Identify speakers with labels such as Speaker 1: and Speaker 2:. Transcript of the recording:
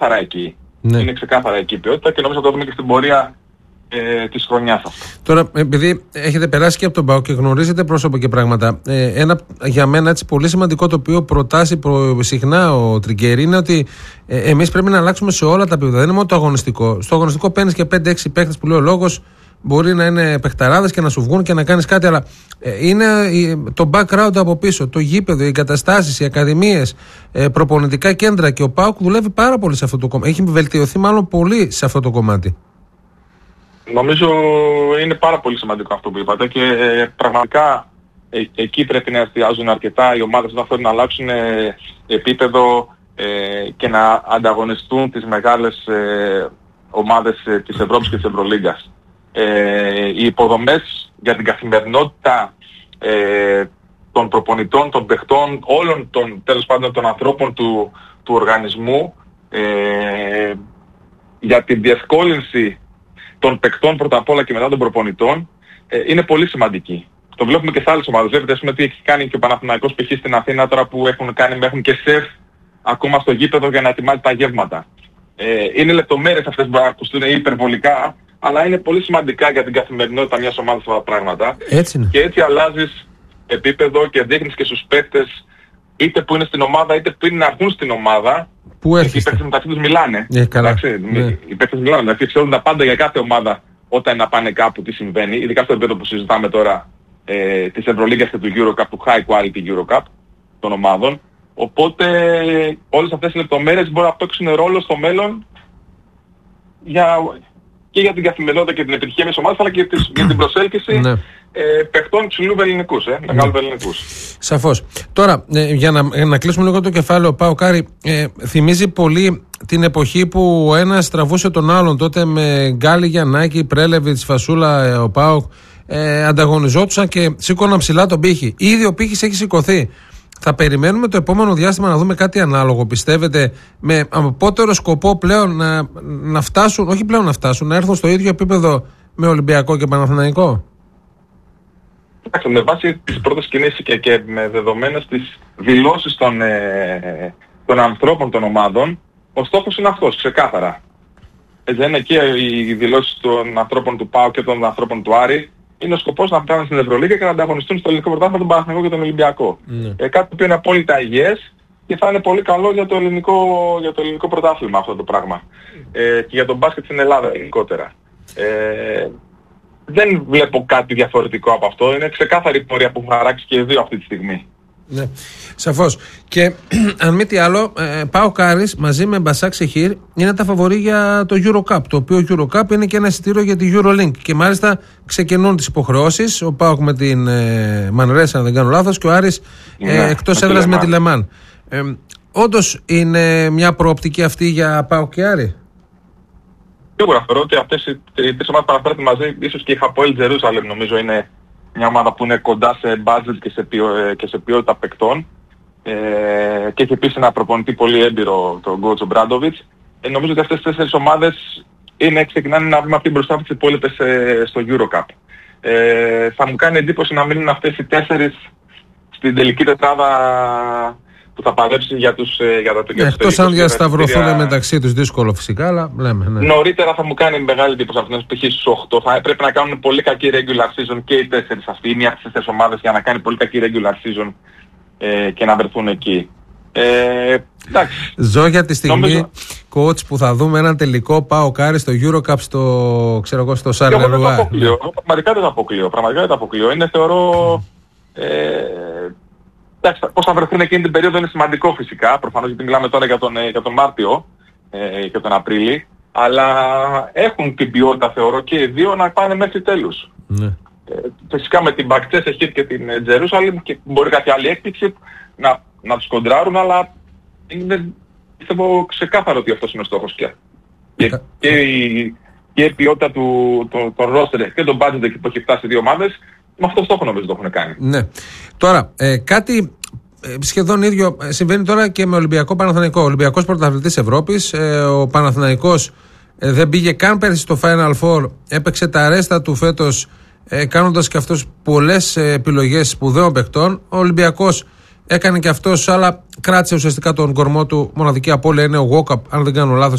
Speaker 1: ξεκάθαρα εκεί.
Speaker 2: Ναι.
Speaker 1: Είναι ξεκάθαρα εκεί η ποιότητα και νομίζω ότι το δούμε και στην πορεία της χρονιάς αυτό.
Speaker 2: Τώρα, επειδή έχετε περάσει και από τον ΠΑΟΚ και γνωρίζετε πρόσωπο και πράγματα, ένα για μένα έτσι πολύ σημαντικό το οποίο προτάσει συχνά ο Τριγκέρι είναι ότι εμείς πρέπει να αλλάξουμε σε όλα τα επίπεδα. Δεν είναι μόνο το αγωνιστικό. Στο αγωνιστικό παίρνεις και 5-6 παίκτες που λέει ο λόγος. Μπορεί να είναι παιχταράδες και να σου βγουν και να κάνεις κάτι, αλλά είναι το background από πίσω, το γήπεδο, οι εγκαταστάσεις, οι ακαδημίες, προπονητικά κέντρα, και ο ΠΑΟΚ δουλεύει πάρα πολύ σε αυτό το κομμάτι. Έχει βελτιωθεί μάλλον πολύ σε αυτό το κομμάτι.
Speaker 1: Νομίζω είναι πάρα πολύ σημαντικό αυτό που είπατε και πραγματικά εκεί πρέπει να εστιάζουν αρκετά οι ομάδες όταν θέλουν να αλλάξουν επίπεδο και να ανταγωνιστούν τις μεγάλες ομάδες της Ευρώπης και της Ευρωλίγκας. Οι υποδομές για την καθημερινότητα των προπονητών, των παιχτών, όλων των τέλος πάντων των ανθρώπων του οργανισμού, για την διευκόλυνση των παικτών πρώτα απ' όλα και μετά των προπονητών, είναι πολύ σημαντική. Το βλέπουμε και σε άλλες ομάδες. Βλέπετε, ας πούμε, τι έχει κάνει και ο Παναθηναϊκός π.χ. στην Αθήνα τώρα που έχουν και σεφ ακόμα στο γήπεδο για να ετοιμάζει τα γεύματα. Είναι λεπτομέρειες αυτές που ακουστούν υπερβολικά, αλλά είναι πολύ σημαντικά για την καθημερινότητα μιας ομάδας αυτά τα πράγματα.
Speaker 2: Έτσι είναι.
Speaker 1: Και έτσι αλλάζεις επίπεδο και δείχνεις και στους παίκτες, είτε που είναι στην ομάδα, είτε που είναι να έρθουν στην ομάδα.
Speaker 2: Πού έρχεστε?
Speaker 1: Οι παίκτες μεταξύ τους μιλάνε.
Speaker 2: Καλά.
Speaker 1: Ναι. Οι παίκτες μιλάνε, δηλαδή ξέρουν τα πάντα για κάθε ομάδα όταν να πάνε κάπου τι συμβαίνει, ειδικά στο επίπεδο που συζητάμε τώρα της Ευρωλίγκας και του EuroCup, του High Quality EuroCup των ομάδων. Οπότε όλες αυτές οι λεπτομέρειες μπορούν να παίξουν ρόλο στο μέλλον και για την καθημερινότητα και την επιτυχία μιας ομάδας, αλλά και για την προσέλκυση παιχτών ψηλού βελληνικούς, μεγάλου βελληνικούς.
Speaker 2: Σαφώς. Τώρα, για να κλείσουμε λίγο το κεφάλαιο, Πάο Κάρη, θυμίζει πολύ την εποχή που ο ένας τραβούσε τον άλλον, τότε με Γκάλι, Γιαννάκη, Πρέλεβιτς, Φασούλα, ο Πάοκ, ανταγωνιζόντουσαν και σήκωναν ψηλά τον πύχη. Ήδη ο πύχης έχει σηκωθεί. Θα περιμένουμε το επόμενο διάστημα να δούμε κάτι ανάλογο, πιστεύετε, με απότερο σκοπό πλέον να φτάσουν, όχι πλέον να φτάσουν, να έρθουν στο ίδιο επίπεδο με Ολυμπιακό και Παναθηναϊκό?
Speaker 1: Με βάση τις πρώτες κινήσεις και με δεδομένες τις δηλώσεις των ανθρώπων των ομάδων, ο στόχος είναι αυτός, ξεκάθαρα. Δεν είναι και οι δηλώσεις των ανθρώπων του ΠΑΟ και των ανθρώπων του Άρη. Είναι ο σκοπός να φτάνουν στην Ευρωλίγα και να ανταγωνιστούν στο ελληνικό πρωτάθλημα τον Παναθηναϊκό και τον Ολυμπιακό. Κάτι που είναι απόλυτα υγιές και θα είναι πολύ καλό για το ελληνικό πρωτάθλημα αυτό το πράγμα. Και για τον μπάσκετ στην Ελλάδα γενικότερα. Δεν βλέπω κάτι διαφορετικό από αυτό. Είναι ξεκάθαρη η πορεία που έχουν χαράξει και οι δύο αυτή τη στιγμή.
Speaker 2: Ναι, σαφώς. Και αν μη τι άλλο, ΠΑΟΚ Άρης μαζί με Μπασάκ Σεχίρ είναι τα φαβορί για το EuroCup. Το οποίο EuroCup είναι και ένα εισιτήριο για τη EuroLink. Και μάλιστα ξεκινούν τις υποχρεώσεις. Ο ΠΑΟΚ με την Μανρέσα, αν δεν κάνω λάθος, και ο Άρης εκτός έδρας με τη Λεμάν. Όντως είναι μια προοπτική αυτή για ΠΑΟΚ και Άρη?
Speaker 1: Σίγουρα θεωρώ ότι αυτές οι τρεις ομάδες που αναφέρατε μαζί, ίσως και η Χαποέλ Τζερούσαλεμ νομίζω είναι μια ομάδα που είναι κοντά σε budget και σε ποιότητα παικτών και έχει επίσης ένα προπονητή πολύ έμπειρο, τον coach Μπράντοβιτς. Νομίζω ότι αυτές τις τέσσερις ομάδες ξεκινάνε να βγουν από την μπροστά από τις υπόλοιπες στο EuroCup. Θα μου κάνει εντύπωση να μείνουν αυτές οι τέσσερις στην τελική τετράδα που θα παλέψει για τα
Speaker 2: εκτός αν διασταυρωθούν μεταξύ τους, δύσκολο φυσικά, αλλά λέμε. Ναι.
Speaker 1: Νωρίτερα θα μου κάνει μεγάλη εντύπωση αυτές π.χ. στους 8. Θα πρέπει να κάνουν πολύ κακή regular season και οι τέσσερις αυτοί, ή μία από τις τέσσερις ομάδες, για να κάνει πολύ κακή regular season και να βρεθούν εκεί. Εντάξει.
Speaker 2: Ζω για τη στιγμή, coach, που θα δούμε έναν τελικό ΠΑΟΚ Άρη στο EuroCup στο Σαρλερουά.
Speaker 1: Πραγματικά δεν το αποκλείω. Είναι, θεωρώ... Εντάξει, πώς θα βρεθούν εκείνη την περίοδο είναι σημαντικό φυσικά, προφανώς, γιατί μιλάμε τώρα για τον Μάρτιο και τον Απρίλη, αλλά έχουν την ποιότητα, θεωρώ, και οι δύο να πάνε μέχρι τέλους. Ναι. Φυσικά με την Μπακτσέ Σεχίρ και την Τζερούσαλεμ και μπορεί κάποια άλλη έκπληξη να τους κοντράρουν, αλλά είναι, πιστεύω, ξεκάθαρο ότι αυτός είναι ο στόχος και η ποιότητα των ρόστερ και τον budget που έχει φτάσει οι δύο ομάδες, με αυτό το στόχο νομίζω το έχουν κάνει.
Speaker 2: Ναι. Τώρα, κάτι σχεδόν ίδιο συμβαίνει τώρα και με Ολυμπιακό Παναθηναϊκό. Ο Ολυμπιακός πρωταθλητής Ευρώπης, ο Παναθηναϊκός δεν πήγε καν πέρσι στο Final Four, έπαιξε τα ρέστα του φέτος, κάνοντας και αυτός πολλές επιλογές σπουδαίων παιχτών. Ο Ολυμπιακός Έκανε και αυτός, αλλά κράτησε ουσιαστικά τον κορμό του. Μοναδική απώλεια είναι ο Walkup, αν δεν κάνω λάθος.